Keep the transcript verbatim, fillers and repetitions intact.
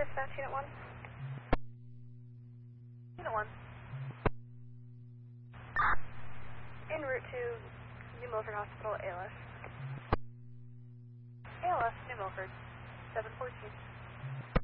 dispatch, Unit one. Unit one. En route to New Milford Hospital, A L S. A L S, New Milford, seven fourteen.